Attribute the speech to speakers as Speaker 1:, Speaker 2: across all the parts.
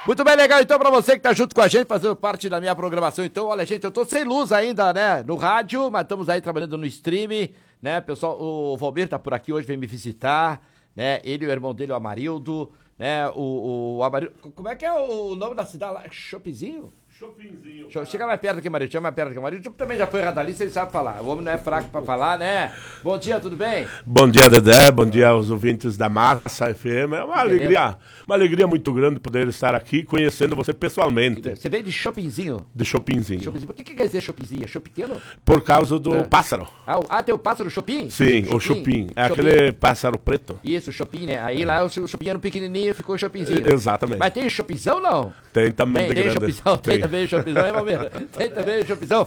Speaker 1: Muito bem, legal. Então, pra você que tá junto com a gente, fazendo parte da minha programação. Então, olha, gente, eu tô sem luz ainda, né, no rádio, mas estamos aí trabalhando no stream, né, pessoal. O Valmir tá por aqui hoje, vem me visitar, né, ele e o irmão dele, o Amarildo, né, o Amarildo. Como é que é o nome da cidade lá? Shoppingzinho?
Speaker 2: Chopinzinho.
Speaker 1: Chega mais perto aqui, Marido. Chega mais perto aqui, Marido. Também já foi radialista, ele sabe falar. O homem não é fraco pra falar, né? Bom dia, tudo bem?
Speaker 2: Bom dia, Dedé. Bom dia aos ouvintes da Massa FM. É uma alegria muito grande poder estar aqui conhecendo você pessoalmente.
Speaker 1: Você veio de Shoppingzinho?
Speaker 2: De Chopinzinho.
Speaker 1: Por que quer dizer Shoppingzinho? É show pequeno?
Speaker 2: Por causa do pássaro.
Speaker 1: Tem o pássaro Chopin?
Speaker 2: Sim, o Chopin. É aquele pássaro preto.
Speaker 1: Isso, o Chopin, né? Aí lá o Chopin era um pequenininho e ficou Chopinzinho.
Speaker 2: Exatamente.
Speaker 1: Mas tem Chopinzão, não?
Speaker 2: Tem também.
Speaker 1: Tem Chopinzão, tem também Chopinzão, hein, Valmir? Tem também Chopinzão.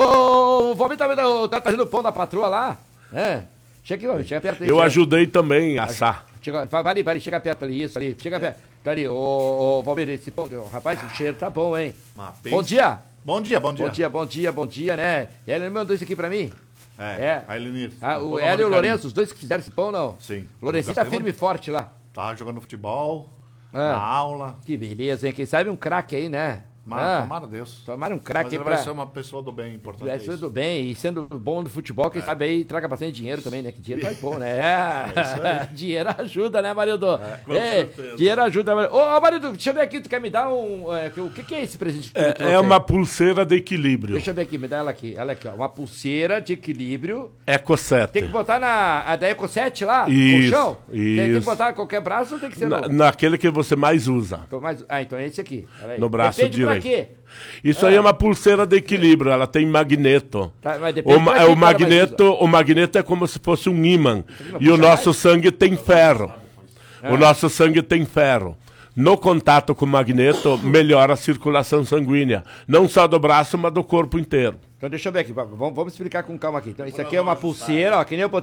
Speaker 1: Ô, o Valmir tá fazendo o pão da patroa lá? É. Chega aqui, Valmir, chega perto aí.
Speaker 2: Eu ajudei também a assar.
Speaker 1: Vai, chega perto ali, isso ali. Chega perto. Ali, ô, Valmir, esse pão, rapaz, o cheiro tá bom, hein? Bom dia.
Speaker 3: Bom dia.
Speaker 1: Bom dia, né? E ele mandou isso aqui pra mim?
Speaker 3: A Elenir.
Speaker 1: O Hélio e o Lourenço, os dois que fizeram esse pão, não?
Speaker 3: Sim.
Speaker 1: O Lourencinho tá firme e forte lá.
Speaker 3: Tá jogando futebol, na aula.
Speaker 1: Que beleza, hein? Quem sabe um craque aí, né?
Speaker 3: Tomara Deus.
Speaker 1: Tomara um craque aí
Speaker 3: Mas ele vai ser uma pessoa do bem, importante.
Speaker 1: É, tudo bem, e sendo bom no futebol, quem sabe aí traga bastante dinheiro também, né? Que dinheiro vai bom, né? Dinheiro ajuda, né, Marido?
Speaker 3: Com certeza.
Speaker 1: Dinheiro ajuda, Marido. Ô, Marido, deixa eu ver aqui, tu quer me dar um... o que é esse presente que tu trouxe
Speaker 2: É
Speaker 1: aí?
Speaker 2: uma pulseira de equilíbrio.
Speaker 1: Deixa eu ver aqui, me dá ela aqui. Olha aqui, ó. Uma pulseira de equilíbrio.
Speaker 2: Eco 7.
Speaker 1: Tem que botar da Eco 7 lá?
Speaker 2: Isso,
Speaker 1: Colchão? Tem que
Speaker 2: isso.
Speaker 1: botar em qualquer braço ou tem que ser no...
Speaker 2: Naquele que você mais usa.
Speaker 1: Então é esse aqui. Peraí.
Speaker 2: No braço
Speaker 1: Depende
Speaker 2: direito.
Speaker 1: pra quê?
Speaker 2: Isso aí é uma pulseira de equilíbrio, ela tem magneto.
Speaker 1: Tá, mas depende pra quê
Speaker 2: O
Speaker 1: que
Speaker 2: magneto é como se fosse um ímã. E o nosso sangue tem ferro. O nosso sangue tem ferro. No contato com o magneto, melhora a circulação sanguínea. Não só do braço, mas do corpo inteiro.
Speaker 1: Então deixa eu ver aqui, vamos explicar com calma aqui. Então isso aqui é uma pulseira, ó, que nem eu